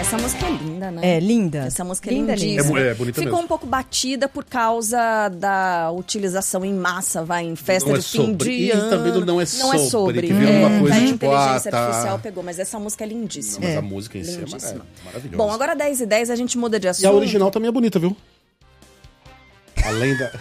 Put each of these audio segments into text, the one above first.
Essa música é linda, né? É, linda. Essa música linda, é lindíssima. É bonita Ficou mesmo. um pouco batida por causa da utilização em massa, em festa Não é de fim de sobre. ano. E também não é sobre, que vira uma coisa a tipo, inteligência tá. artificial pegou, mas essa música é lindíssima. Mas a música em si é Lindíssima. maravilhosa. Bom, agora 10h10 a gente muda de assunto. E a original também é bonita, viu? Além da...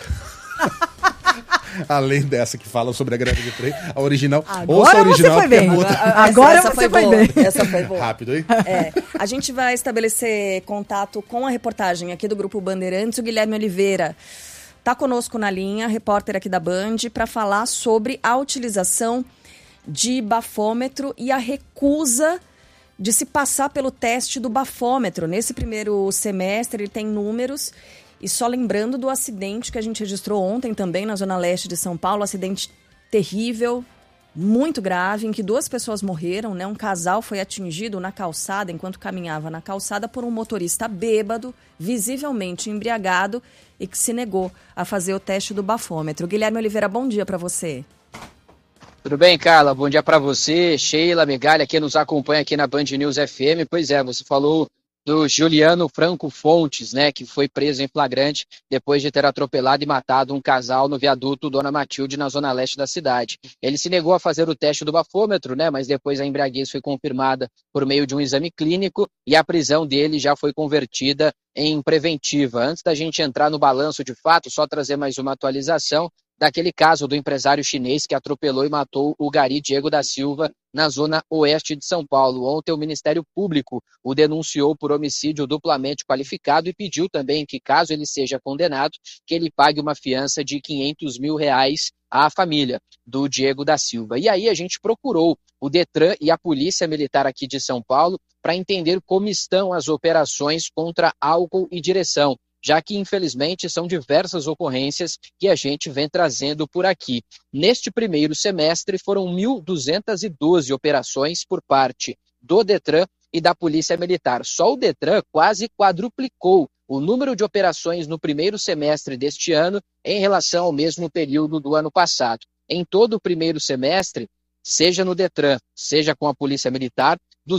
Além dessa que fala sobre a greve de trem, a original... Agora ouça a original, você foi porque bem. é outra. Agora essa você foi foi boa. bem. Essa foi boa. Rápido, hein? A gente vai estabelecer contato com a reportagem aqui do Grupo Bandeirantes, o Guilherme Oliveira. Está conosco na linha, repórter aqui da Band, para falar sobre a utilização de bafômetro e a recusa de se passar pelo teste do bafômetro. Nesse primeiro semestre, ele tem números. E só lembrando do acidente que a gente registrou ontem também na Zona Leste de São Paulo, acidente terrível, muito grave, em que 2 pessoas morreram, né? Um casal foi atingido na calçada, enquanto caminhava na calçada, por um motorista bêbado, visivelmente embriagado, e que se negou a fazer o teste do bafômetro. Guilherme Oliveira, bom dia para você. Tudo bem, Carla? Bom dia para você, Sheila, Megalha, que nos acompanha aqui na Band News FM. Pois é, você falou do Juliano Franco Fontes, né, que foi preso em flagrante depois de ter atropelado e matado um casal no viaduto Dona Matilde, na zona leste da cidade. Ele se negou a fazer o teste do bafômetro, né, mas depois a embriaguez foi confirmada por meio de um exame clínico e a prisão dele já foi convertida em preventiva. Antes da gente entrar no balanço de fato, só trazer mais uma atualização daquele caso do empresário chinês que atropelou e matou o gari Diego da Silva na zona oeste de São Paulo. Ontem o Ministério Público o denunciou por homicídio duplamente qualificado e pediu também que, caso ele seja condenado, que ele pague uma fiança de R$500 mil à família do Diego da Silva. E aí a gente procurou o Detran e a Polícia Militar aqui de São Paulo para entender como estão as operações contra álcool e direção, já que, infelizmente, são diversas ocorrências que a gente vem trazendo por aqui. Neste primeiro semestre, foram 1.212 operações por parte do Detran e da Polícia Militar. Só o Detran quase quadruplicou o número de operações no primeiro semestre deste ano em relação ao mesmo período do ano passado. Em todo o primeiro semestre, seja no Detran, seja com a Polícia Militar,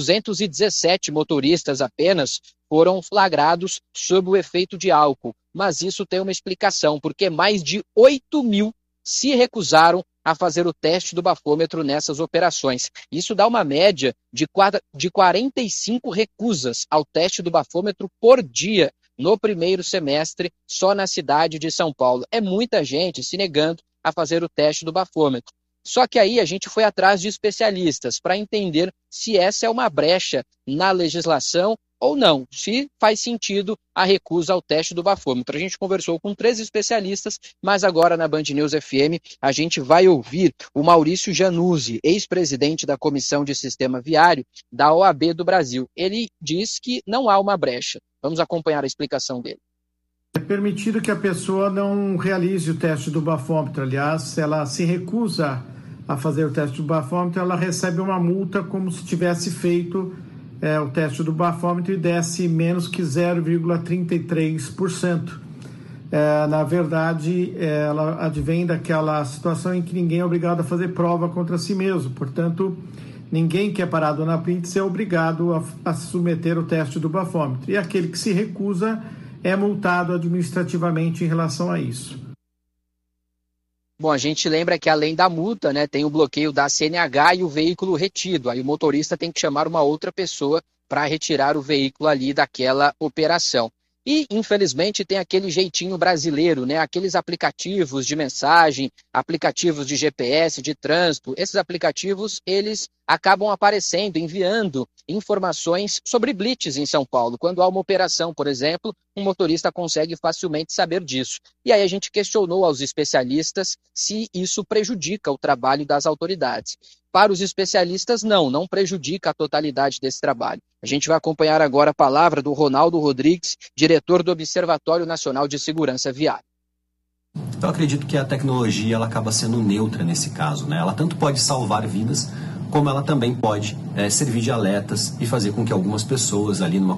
217 motoristas apenas foram flagrados sob o efeito de álcool. Mas isso tem uma explicação, porque mais de 8.000 se recusaram a fazer o teste do bafômetro nessas operações. Isso dá uma média de 45 recusas ao teste do bafômetro por dia no primeiro semestre, só na cidade de São Paulo. É muita gente se negando a fazer o teste do bafômetro. Só que aí a gente foi atrás de especialistas para entender se essa é uma brecha na legislação ou não, se faz sentido a recusa ao teste do bafômetro. A gente conversou com 3 especialistas, mas agora na Band News FM a gente vai ouvir o Maurício Januzzi, ex-presidente da Comissão de Sistema Viário da OAB do Brasil. Ele diz que não há uma brecha. Vamos acompanhar a explicação dele. É permitido que a pessoa não realize o teste do bafômetro. Aliás, se ela se recusa a fazer o teste do bafômetro, ela recebe uma multa como se tivesse feito o teste do bafômetro e desse menos que 0,33%. Na verdade, ela advém daquela situação em que ninguém é obrigado a fazer prova contra si mesmo. Portanto, ninguém que é parado na blitz é obrigado a submeter o teste do bafômetro. E aquele que se recusa é multado administrativamente em relação a isso. Bom, a gente lembra que além da multa, né, tem o bloqueio da CNH e o veículo retido. Aí o motorista tem que chamar uma outra pessoa para retirar o veículo ali daquela operação. E, infelizmente, tem aquele jeitinho brasileiro, né? Aqueles aplicativos de mensagem, aplicativos de GPS, de trânsito. Esses aplicativos, eles acabam aparecendo, enviando informações sobre blitz em São Paulo. Quando há uma operação, por exemplo, um motorista consegue facilmente saber disso. E aí a gente questionou aos especialistas se isso prejudica o trabalho das autoridades. Para os especialistas, não prejudica a totalidade desse trabalho. A gente vai acompanhar agora a palavra do Ronaldo Rodrigues, diretor do Observatório Nacional de Segurança Viária. Eu acredito que a tecnologia ela acaba sendo neutra nesse caso, né? Ela tanto pode salvar vidas, como ela também pode servir de alertas e fazer com que algumas pessoas ali numa